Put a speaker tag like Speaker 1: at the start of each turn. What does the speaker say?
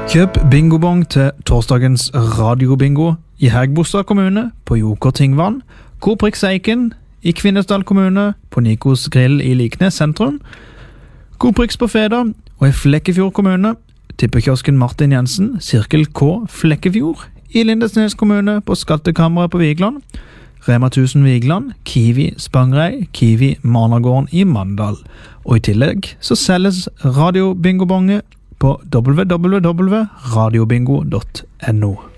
Speaker 1: Kjøp bingobong til torsdagens radiobingo i Hægebostad kommune på Joker Tingvann, Koprix Eiken i Kvinesdal kommune på Nikos Grill i Liknes sentrum, Koprix på Feda og i Flekkefjord kommune, tippekiosken Martin Jensen, Sirkel K Flekkefjord i Lindesnes kommune på Skattekammeret på Vigland, Rema 1000 Vigland, Kiwi Spangrei, Kiwi Marnagården i Mandal. Og i tillegg så selges radiobingobonge på www.radiobingo.no.